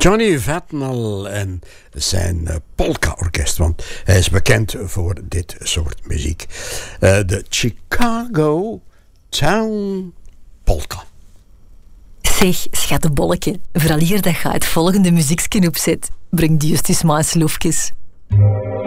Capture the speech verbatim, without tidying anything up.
Johnny Vatnal en zijn uh, polka-orkest, want hij is bekend voor dit soort muziek. Uh, de Chicago Town Polka. Zeg, schattenbolleke, vooral hier dat je het volgende muziekje opzet, breng die juist eens maar sloefjes.